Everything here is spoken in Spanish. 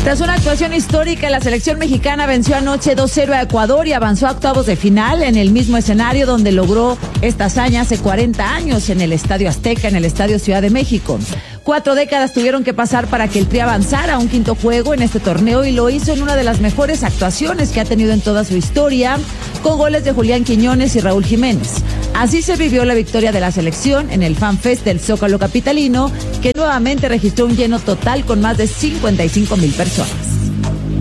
Tras una actuación histórica, la selección mexicana venció anoche 2-0 a Ecuador y avanzó a octavos de final en el mismo escenario donde logró esta hazaña hace 40 años en el Estadio Azteca, en el Estadio Ciudad de México. 4 décadas tuvieron que pasar para que el Tri avanzara a un quinto juego en este torneo y lo hizo en una de las mejores actuaciones que ha tenido en toda su historia, con goles de Julián Quiñones y Raúl Jiménez. Así se vivió la victoria de la selección en el Fan Fest del Zócalo capitalino, que nuevamente registró un lleno total con más de 55,000 personas.